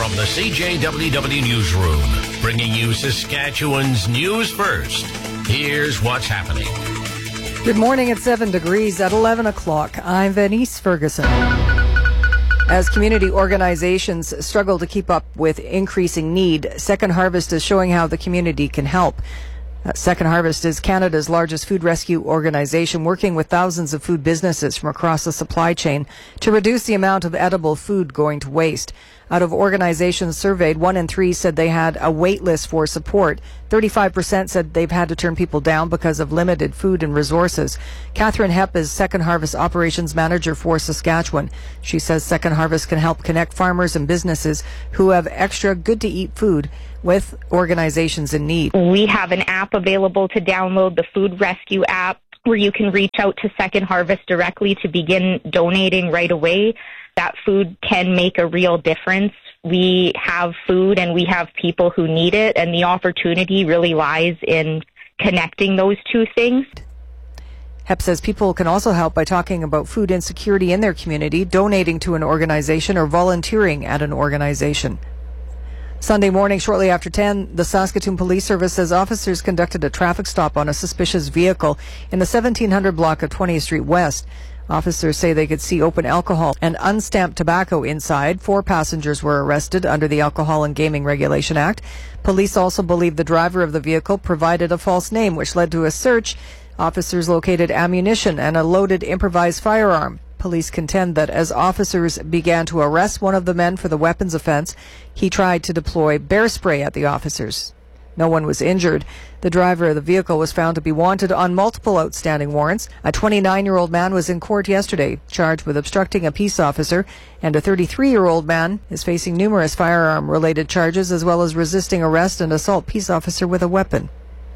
From the CJWW Newsroom, bringing you Saskatchewan's news first. Here's what's happening. Good morning at 7 degrees at 11 o'clock. I'm Venice Ferguson. As community organizations struggle to keep up with increasing need, Second Harvest is showing how the community can help. Second Harvest is Canada's largest food rescue organization, working with thousands of food businesses from across the supply chain to reduce the amount of edible food going to waste. Out of organizations surveyed, 1 in 3 said they had a wait list for support. 35% said they've had to turn people down because of limited food and resources. Catherine Hepp is Second Harvest Operations Manager for Saskatchewan. She says Second Harvest can help connect farmers and businesses who have extra good-to-eat food with organizations in need. We have an app available to download, the Food Rescue app, where you can reach out to Second Harvest directly to begin donating right away. That food can make a real difference. We have food and we have people who need it, and the opportunity really lies in connecting those two things. Hepp says people can also help by talking about food insecurity in their community, donating to an organization, or volunteering at an organization. Sunday morning, shortly after 10, the Saskatoon Police Service says officers conducted a traffic stop on a suspicious vehicle in the 1700 block of 20th Street West. Officers say they could see open alcohol and unstamped tobacco inside. 4 passengers were arrested under the Alcohol and Gaming Regulation Act. Police also believe the driver of the vehicle provided a false name, which led to a search. Officers located ammunition and a loaded improvised firearm. Police contend that as officers began to arrest one of the men for the weapons offense, he tried to deploy bear spray at the officers. No one was injured. The driver of the vehicle was found to be wanted on multiple outstanding warrants. A 29-year-old man was in court yesterday, charged with obstructing a peace officer, and a 33-year-old man is facing numerous firearm-related charges, as well as resisting arrest and assault peace officer with a weapon.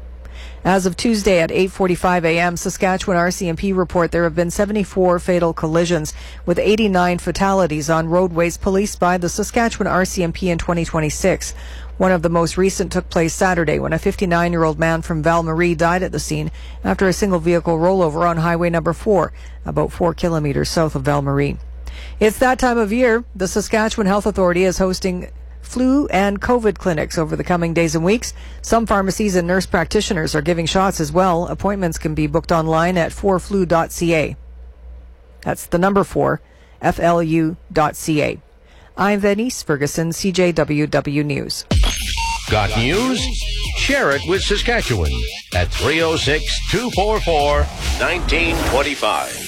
As of Tuesday at 8:45 a.m., Saskatchewan RCMP report there have been 74 fatal collisions with 89 fatalities on roadways policed by the Saskatchewan RCMP in 2026. One of the most recent took place Saturday when a 59-year-old man from Val-Marie died at the scene after a single vehicle rollover on Highway number 4, about 4 kilometers south of Val-Marie. It's that time of year. The Saskatchewan Health Authority is hosting flu and COVID clinics over the coming days and weeks. Some pharmacies and nurse practitioners are giving shots as well. Appointments can be booked online at 4flu.ca. That's the number 4, FLU.ca. I'm Venice Ferguson, CJWW News. Got news? Share it with Saskatchewan at 306-244-1925.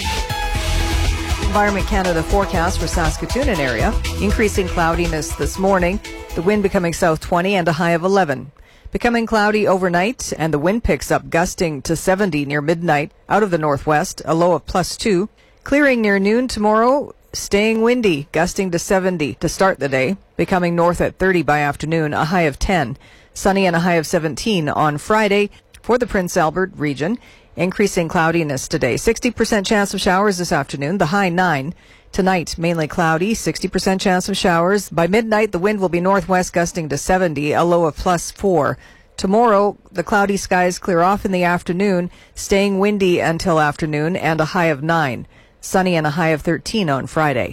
Environment Canada forecast for Saskatoon and area. Increasing cloudiness this morning. The wind becoming south 20 and a high of 11. Becoming cloudy overnight, and the wind picks up, gusting to 70 near midnight out of the northwest, a low of +2. Clearing near noon tomorrow, staying windy, gusting to 70 to start the day. Becoming north at 30 by afternoon, a high of 10. Sunny and a high of 17 on Friday for the Prince Albert region. Increasing cloudiness today. 60% chance of showers this afternoon, the high 9. Tonight, mainly cloudy, 60% chance of showers. By midnight, the wind will be northwest gusting to 70, a low of +4. Tomorrow, the cloudy skies clear off in the afternoon, staying windy until afternoon, and a high of 9. Sunny and a high of 13 on Friday.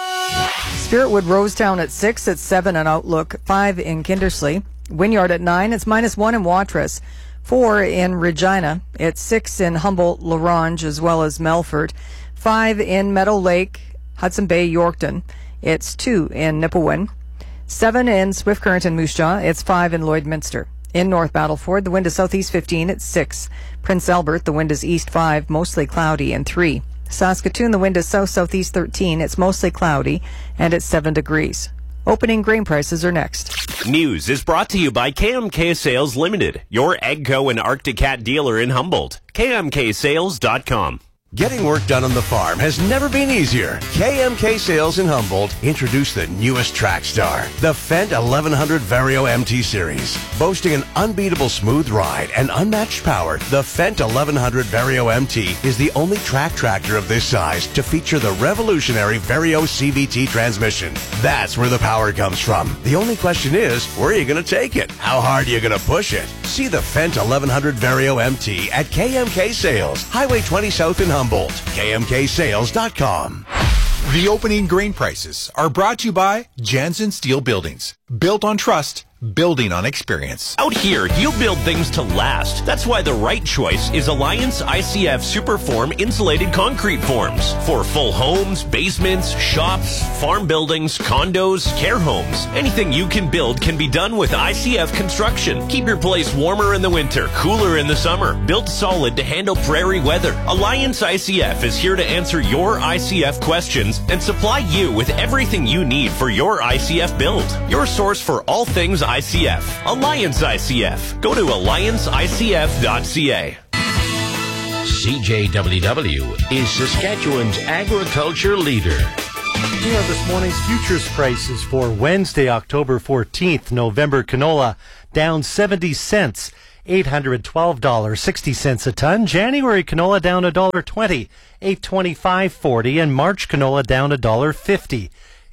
Spiritwood Rosetown at 6, it's 7 on Outlook, 5 in Kindersley. Wynyard at 9, it's -1 in Watrous. 4 in Regina. It's 6 in Humboldt, La Ronge, as well as Melfort. 5 in Meadow Lake, Hudson Bay, Yorkton. It's 2 in Nipawin. 7 in Swift Current and Moose Jaw. It's 5 in Lloydminster. In North Battleford, the wind is southeast 15. It's 6. Prince Albert, the wind is east 5, mostly cloudy, and 3. Saskatoon, the wind is south-southeast 13. It's mostly cloudy, and it's 7 degrees. Opening grain prices are next. News is brought to you by KMK Sales Limited, your AGCO and Arctic Cat dealer in Humboldt. KMKSales.com. Getting work done on the farm has never been easier. KMK Sales in Humboldt introduced the newest track star, the Fendt 1100 Vario MT Series. Boasting an unbeatable smooth ride and unmatched power, the Fendt 1100 Vario MT is the only track tractor of this size to feature the revolutionary Vario CVT transmission. That's where the power comes from. The only question is, where are you going to take it? How hard are you going to push it? See the Fendt 1100 Vario MT at KMK Sales, Highway 20 South in Humboldt. KMKSales.com. The opening grain prices are brought to you by Jansen Steel Buildings. Built on trust, building on experience. Out here, you build things to last. That's why the right choice is Alliance ICF Superform Insulated Concrete Forms. For full homes, basements, shops, farm buildings, condos, care homes. Anything you can build can be done with ICF Construction. Keep your place warmer in the winter, cooler in the summer. Built solid to handle prairie weather. Alliance ICF is here to answer your ICF questions and supply you with everything you need for your ICF build. Your source for all things ICF. Alliance ICF. Go to allianceicf.ca. CJWW is Saskatchewan's agriculture leader. Here are this morning's futures prices for Wednesday, October 14th. November canola down 70 cents, $812.60 a ton. January canola down $1.20, $825.40, and March canola down $1.50.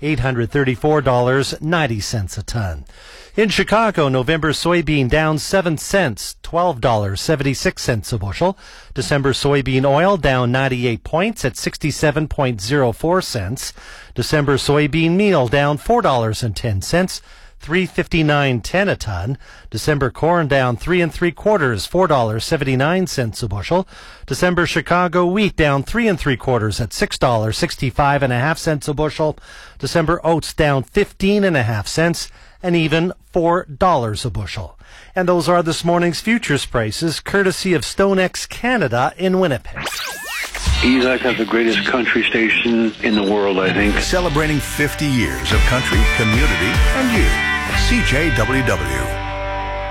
$834.90 a ton. In Chicago, November soybean down 7 cents, $12.76 a bushel. December soybean oil down 98 points at 67.04 cents. December soybean meal down $4.10, $359.10 a ton. December corn down 3 3/4, $4.79 a bushel. December Chicago wheat down 3 3/4 at $6.65.5 a bushel. December oats down 15.5 cents, and even $4 a bushel. And those are this morning's futures prices, courtesy of StoneX Canada in Winnipeg. You guys have the greatest country station in the world, I think. Celebrating 50 years of country, community, and you. CJWW.